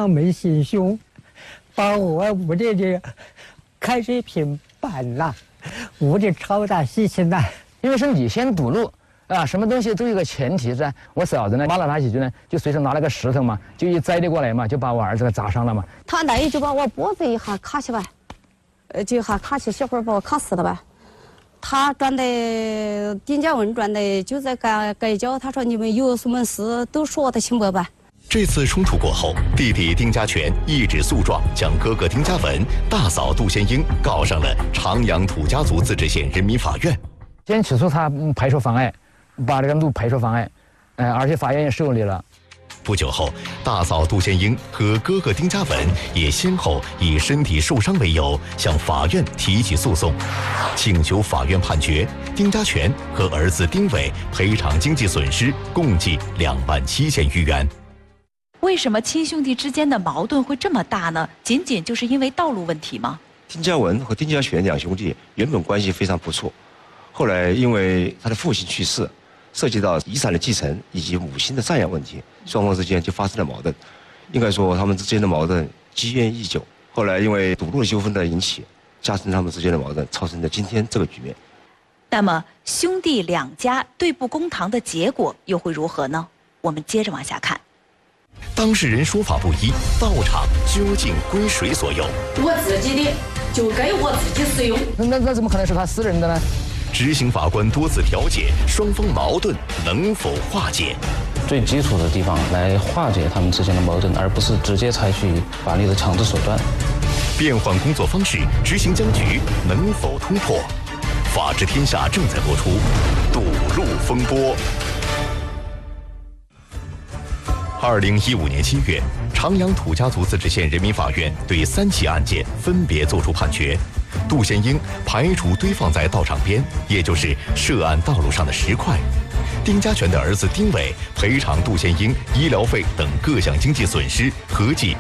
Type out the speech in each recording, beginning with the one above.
两枚行凶，把我屋里的开水瓶搬了，屋里超大喜庆呐。 因为是你先堵路啊，什么东西都有个前提噻。我嫂子呢，骂了他几句呢，就随手拿了个石头嘛，就一栽地过来嘛，就把我儿子给砸伤了嘛。 他那就把我脖子一下卡起来，就一下卡起，小会儿把我卡死了吧。他转的丁家文转的就在街角，他说你们有什么事都说得清白吧。 这次冲突过后，弟弟丁家全一纸诉状将哥哥丁家文、大嫂杜仙英告上了长阳土家族自治县人民法院。 先起诉他排除妨碍，把这个路排除妨碍，而且法院也受理了。 不久后，大嫂杜仙英和哥哥丁家文也先后以身体受伤为由向法院提起诉讼，请求法院判决丁家全和儿子丁伟赔偿经济损失共计27000余元。 为什么亲兄弟之间的矛盾会这么大呢？仅仅就是因为道路问题吗？ 丁家文和丁家全两兄弟原本关系非常不错，后来因为他的父亲去世，涉及到遗产的继承以及母亲的赡养问题，双方之间就发生了矛盾。应该说他们之间的矛盾积怨已久，后来因为堵路的纠纷的引起，加深他们之间的矛盾，造成了今天这个局面。 那么兄弟两家对簿公堂的结果又会如何呢？我们接着往下看。 当事人说法不一，道场究竟归谁所有？ 我自己的就该我自己使用。 那怎么可能是他私人的呢？ 执行法官多次调解，双方矛盾能否化解？ 最基础的地方来化解他们之间的矛盾，而不是直接采取法律的强制手段。 变换工作方式，执行僵局能否突破？法治天下正在播出，堵路风波。2015年7月，长阳土家族自治县人民法院对3起案件分别作出判决。杜仙英排除堆放在道场边，也就是涉案道路上的石块；丁家全的儿子丁伟赔偿杜仙英医疗费等各项经济损失合计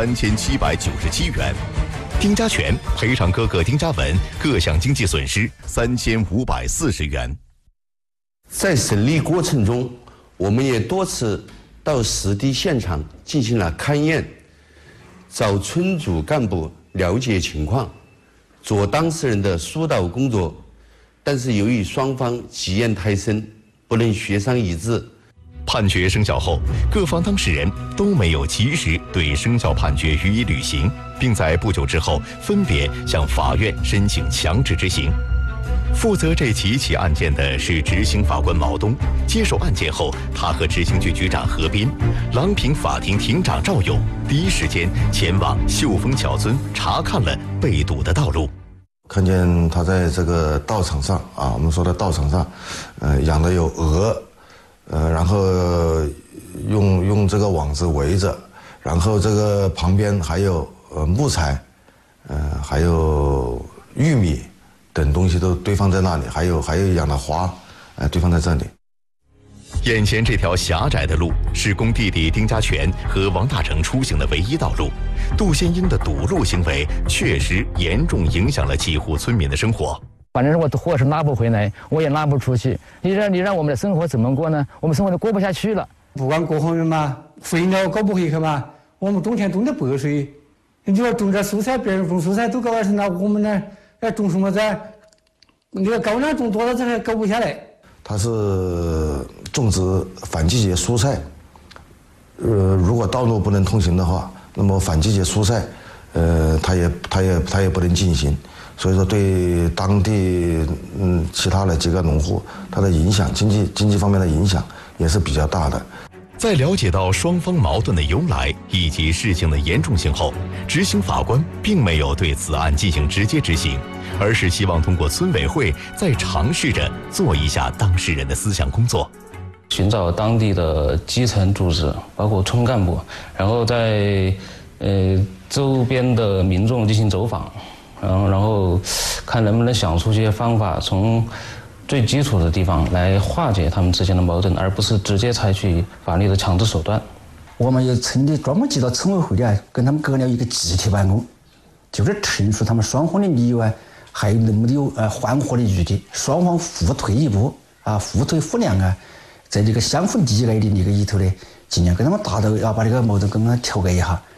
3797元；丁家全赔偿哥哥丁家文各项经济损失3540元。 在审理过程中，我们也多次到实地现场进行了勘验，找村组干部了解情况，做当事人的疏导工作，但是由于双方积怨太深，不能协商一致。 判决生效后，各方当事人都没有及时对生效判决予以履行，并在不久之后分别向法院申请强制执行。负责这几起案件的是执行法官毛东。接手案件后，他和执行局局长何斌、郎平法庭庭长赵勇第一时间前往秀峰桥村查看了被堵的道路。 看见他在这个道场上啊，我们说的道场上，养的有鹅，然后用这个网子围着，然后这个旁边还有木材，还有玉米等东西都堆放在那里，还有养的花，堆放在这里。 眼前这条狭窄的路是供弟弟丁家全和王大成出行的唯一道路。杜仙英的堵路行为确实严重影响了几户村民的生活。 反正我货是拉不回来，我也拉不出去。你让我们的生活怎么过呢？我们生活都过不下去了。 不管各方面嘛，肥料搞不回去嘛，我们冬天种的白水，你说种点蔬菜，别人种蔬菜都搞完成了，我们呢要种什么菜？那个高粱种多了，这还搞不下来。 它是种植反季节蔬菜，如果道路不能通行的话，那么反季节蔬菜，它也不能进行，所以说对当地其他的几个农户，它的影响经济方面的影响也是比较大的。 在了解到双方矛盾的由来以及事情的严重性后，执行法官并没有对此案进行直接执行，而是希望通过村委会再尝试着做一下当事人的思想工作， 寻找当地的基层组织，包括村干部，然后在周边的民众进行走访，然后看能不能想出一些方法，从最基础的地方来化解他们之间的矛盾，而不是直接采取法律的强制手段。 我们有村里专门接到村委会的，跟他们搞了一个集体办公，就是陈述他们双方的理由还有能不能有缓和的余地，双方互退一步互退互谅在这个相互理解的那个里头呢，尽量跟他们达到要把这个矛盾跟他们调解一下。